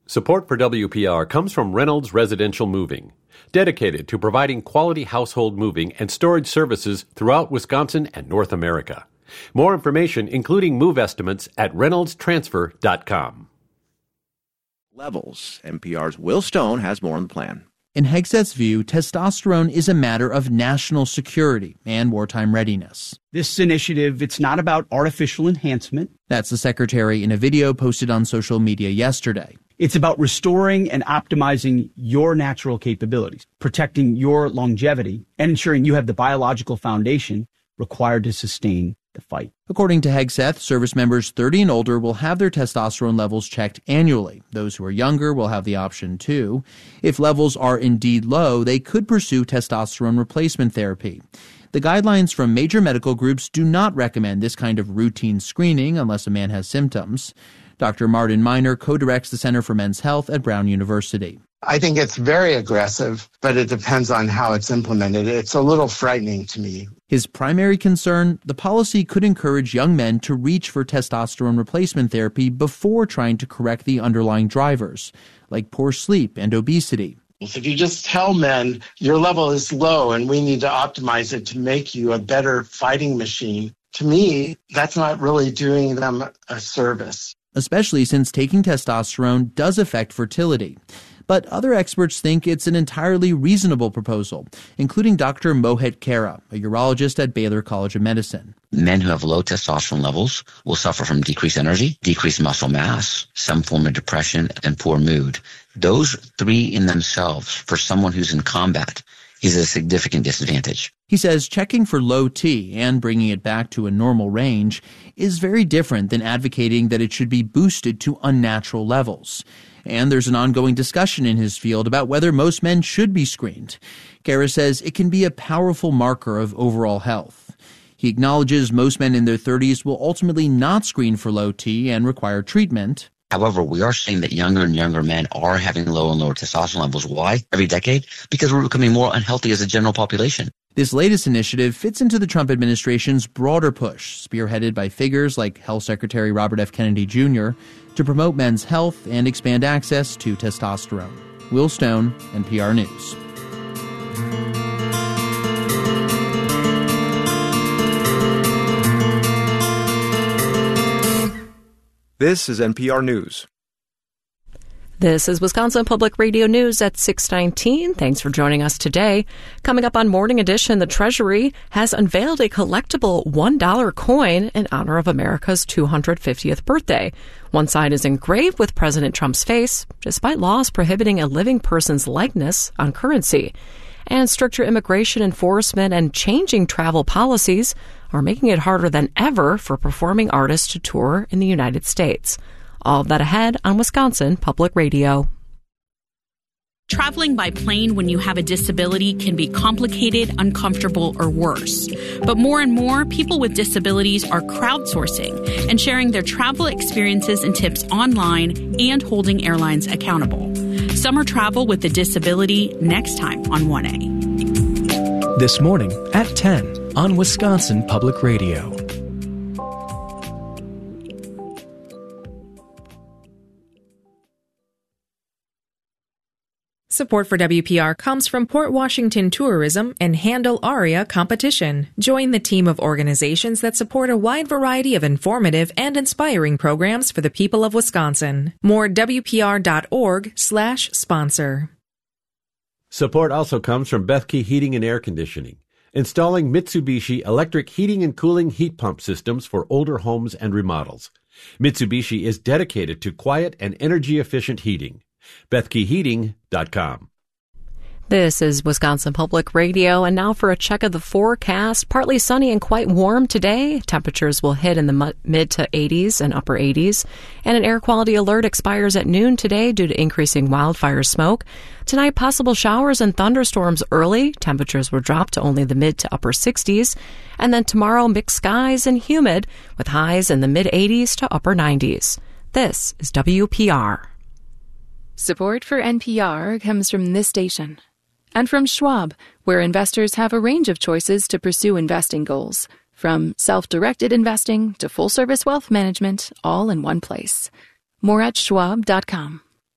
Support for WPR comes from Reynolds Residential Moving, dedicated to providing quality household moving and storage services throughout Wisconsin and North America. More information, including move estimates, at ReynoldsTransfer.com. Levels. NPR's Will Stone has more on the plan. In Hegseth's view, testosterone is a matter of national security and wartime readiness. This initiative, it's not about artificial enhancement. That's the secretary in a video posted on social media yesterday. It's about restoring and optimizing your natural capabilities, protecting your longevity, and ensuring you have the biological foundation required to sustain the fight. According to Hegseth, service members 30 and older will have their testosterone levels checked annually. Those who are younger will have the option too. If levels are indeed low, they could pursue testosterone replacement therapy. The guidelines from major medical groups do not recommend this kind of routine screening unless a man has symptoms. Dr. Martin Miner co-directs the Center for Men's Health at Brown University. I think it's very aggressive, but it depends on how it's implemented. It's a little frightening to me. His primary concern, the policy could encourage young men to reach for testosterone replacement therapy before trying to correct the underlying drivers, like poor sleep and obesity. If you just tell men your level is low and we need to optimize it to make you a better fighting machine, to me, that's not really doing them a service. Especially since taking testosterone does affect fertility. But other experts think it's an entirely reasonable proposal, including Dr. Mohit Khera, a urologist at Baylor College of Medicine. Men who have low testosterone levels will suffer from decreased energy, decreased muscle mass, some form of depression, and poor mood. Those three in themselves, for someone who's in combat, is a significant disadvantage. He says checking for low T and bringing it back to a normal range is very different than advocating that it should be boosted to unnatural levels. And there's an ongoing discussion in his field about whether most men should be screened. Khera says it can be a powerful marker of overall health. He acknowledges most men in their 30s will ultimately not screen for low T and require treatment. However, we are seeing that younger and younger men are having lower and lower testosterone levels. Why? Every decade? Because we're becoming more unhealthy as a general population. This latest initiative fits into the Trump administration's broader push, spearheaded by figures like Health Secretary Robert F. Kennedy Jr., to promote men's health and expand access to testosterone. Will Stone, NPR News. This is NPR News. This is Wisconsin Public Radio News at 6:19. Thanks for joining us today. Coming up on Morning Edition, the Treasury has unveiled a collectible $1 coin in honor of America's 250th birthday. One side is engraved with President Trump's face, despite laws prohibiting a living person's likeness on currency. And stricter immigration enforcement and changing travel policies are making it harder than ever for performing artists to tour in the United States. All of that ahead on Wisconsin Public Radio. Traveling by plane when you have a disability can be complicated, uncomfortable, or worse. But more and more, people with disabilities are crowdsourcing and sharing their travel experiences and tips online and holding airlines accountable. Summer travel with a disability next time on 1A. This morning at 10 on Wisconsin Public Radio. Support for WPR comes from Port Washington Tourism and Handle ARIA Competition. Join the team of organizations that support a wide variety of informative and inspiring programs for the people of Wisconsin. More at WPR.org/sponsor. Support also comes from Bethke Heating and Air Conditioning, installing Mitsubishi electric heating and cooling heat pump systems for older homes and remodels. Mitsubishi is dedicated to quiet and energy-efficient heating. BethkeHeating.com. This is Wisconsin Public Radio, and now for a check of the forecast. Partly sunny and quite warm today. Temperatures will hit in the mid to 80s and upper 80s. And an air quality alert expires at noon today due to increasing wildfire smoke. Tonight, possible showers and thunderstorms early. Temperatures will drop to only the mid to upper 60s. And then tomorrow, mixed skies and humid with highs in the mid 80s to upper 90s. This is WPR. Support for NPR comes from this station and from Schwab, where investors have a range of choices to pursue investing goals, from self-directed investing to full-service wealth management, all in one place. More at schwab.com.